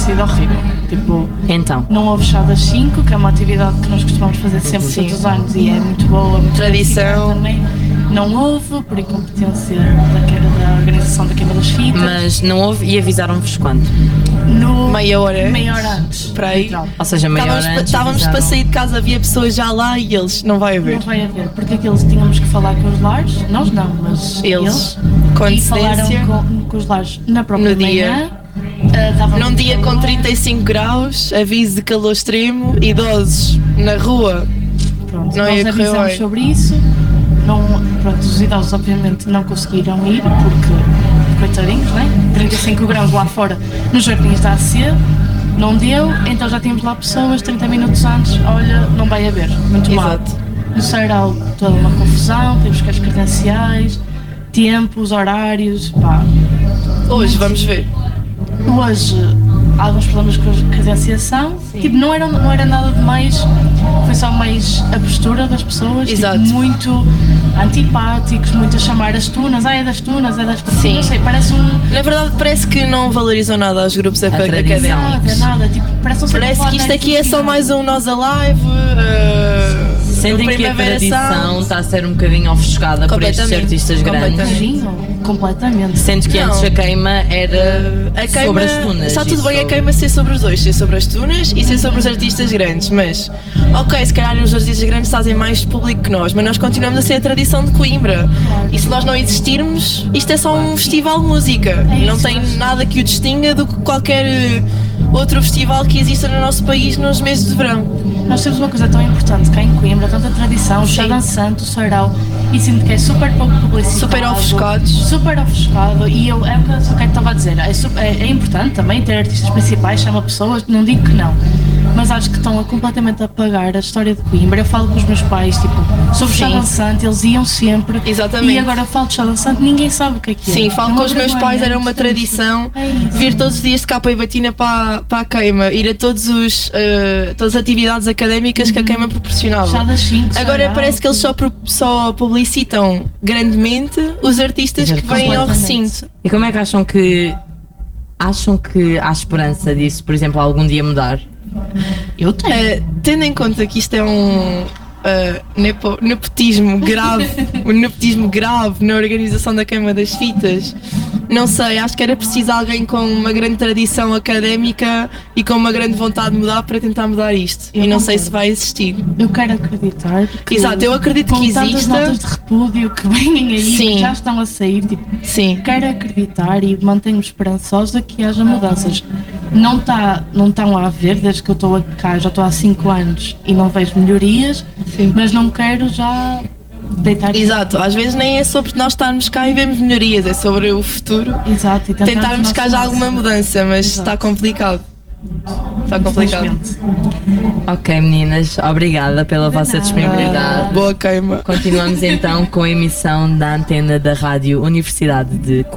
sido horrível. Tipo, Então, não houve chá das 5, que é uma atividade que nós costumamos fazer sempre Sim. todos os anos e é muito boa, muito Tradição. também. Não houve, por incompetência da organização da queima das fitas. mas não houve e avisaram-vos quando? No Meia hora. meia hora antes. Para aí. literal. Ou seja, meia hora antes Estávamos para avisaram. sair de casa, havia pessoas já lá e eles, não vai haver. Não vai haver, porque aqueles tínhamos que falar com os lares, nós não, mas Eles, com e falaram antecedência. com os lares na própria No dia. manhã. Davam Num dia com calor. 35 graus, aviso de calor extremo, idosos na rua. Pronto, Não ia nós correr avisamos bem. sobre isso. Não, pronto, os idosos obviamente não conseguiram ir porque, coitadinhos, né? 35 graus lá fora nos jardins da AC, não deu, então já tínhamos lá pessoas 30 minutos antes, olha, não vai haver, muito mal. Exato. No Sarau toda uma confusão, temos que as credenciais, tempos, horários, pá. Hoje, vamos ver. Hoje há alguns problemas com a credenciação, tipo, não era nada de mais, foi só mais a postura das pessoas, Exato. tipo, muito antipáticos, muito a chamar as tunas, é das tunas, é das tunas, Sim. não sei, parece um... Na verdade, parece que não valorizam nada aos grupos tradição. académicos. Nada, tipo, parece um Parece que isto aqui é só mais um Nós Alive. Sentem que a Primavera tradição Sound. está a ser um bocadinho ofuscada por estes Completamente. artistas grandes. Imagino, completamente. Sendo que Não. antes a queima era A queima, sobre as tunas. está e tudo bem a sobre- queima ser sobre os dois, ser sobre as tunas e ser sobre os artistas grandes, mas ok, se calhar os artistas grandes fazem mais público que nós, mas nós continuamos a ser a tradição de Coimbra. E se nós não existirmos, isto é só um festival de música. É Não isso, tem acho. nada que o distinga do que qualquer outro festival que exista no nosso país nos meses de verão. Nós temos uma coisa tão importante cá em Coimbra, tanta tradição, o chá Sim. dançante, o sarau, e sinto que é super pouco publicitado. Super ofuscados. Super ofuscado, e é o que eu só que estava a dizer, é importante também ter artistas principais, chama pessoas, não digo que não, mas acho que estão completamente a apagar a história de Coimbra. Eu falo com os meus pais, tipo, sobre o chá Sim. dançante, eles iam sempre, Exatamente. e agora eu falo de chá dançante, ninguém sabe o que é. Sim, falo É com uma os meus vergonha, pais, era uma é tradição É isso. vir todos os dias de capa e batina para a queima, ir a todas as atividades académicas que a queima Chá proporcionava. das 5, Agora parece que eles só publicitam grandemente os artistas que vêm ao Completamente. recinto. E como é que acham que há esperança disso, por exemplo, algum dia mudar? Eu tenho. Tendo em conta que isto é um nepotismo grave, um nepotismo grave na organização da queima das fitas, não sei, acho que era preciso alguém com uma grande tradição académica e com uma grande vontade de mudar para tentar mudar isto. Eu E não sei concordo. se vai existir. Eu quero acreditar que, Exato, eu acredito com que tantas exista. notas de repúdio que vêm aí, Sim. que já estão a sair, tipo, Sim. quero acreditar e mantenho-me esperançosa que haja mudanças. Não estão a haver, desde que eu estou cá, já estou há 5 anos e não vejo melhorias, mas não quero já deitar. Exato, às vezes nem é sobre nós estarmos cá e vemos melhorias, é sobre o futuro. Exato, e Tentarmos que haja alguma mudança. mudança, mas Exato. está complicado. Está complicado. Infelizmente. Ok, meninas, obrigada pela vossa disponibilidade. Boa queima. Continuamos então com a emissão da antena da Rádio Universidade de Coimbra.